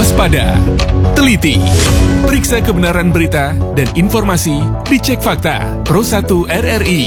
waspada, teliti, periksa kebenaran berita dan informasi, dicek fakta. Pro 1 RRI.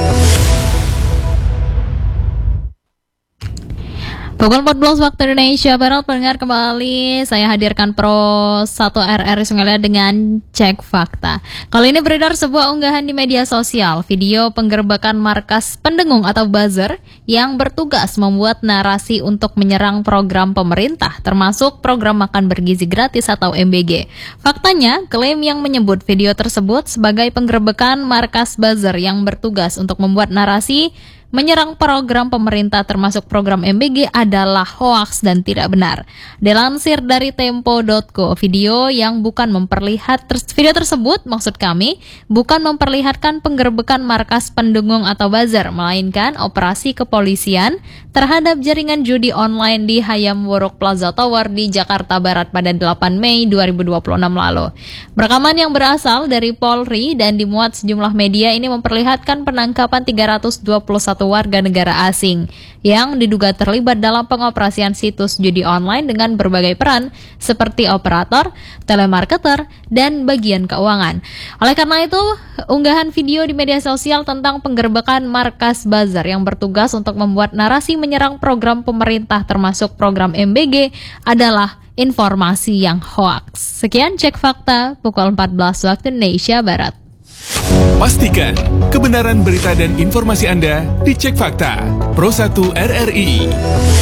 Pukul 14 waktu Indonesia Barat, pendengar kembali saya hadirkan Pro 1 RRI Sungai dengan Cek Fakta. Kali ini beredar sebuah unggahan di media sosial, video penggerbekan markas pendengung atau buzzer yang bertugas membuat narasi untuk menyerang program pemerintah, termasuk program makan bergizi gratis atau MBG. Faktanya, klaim yang menyebut video tersebut sebagai penggerbekan markas buzzer yang bertugas untuk membuat narasi menyerang program pemerintah termasuk program MBG adalah hoaks dan tidak benar. Dilansir dari tempo.co, video tersebut maksud kami bukan memperlihatkan penggerbekan markas pendukung atau buzzer, melainkan operasi kepolisian terhadap jaringan judi online di Hayam Wuruk Plaza Tower di Jakarta Barat pada 8 Mei 2026 lalu. Rekaman yang berasal dari Polri dan dimuat sejumlah media ini memperlihatkan penangkapan 321 warga negara asing yang diduga terlibat dalam pengoperasian situs judi online dengan berbagai peran seperti operator, telemarketer, dan bagian keuangan. Oleh karena itu, unggahan video di media sosial tentang penggerbekan markas buzzer yang bertugas untuk membuat narasi menyerang program pemerintah termasuk program MBG adalah informasi yang hoaks. Sekian Cek Fakta pukul 14 waktu Indonesia Barat. Pastikan kebenaran berita dan informasi Anda dicek fakta. Pro 1 RRI.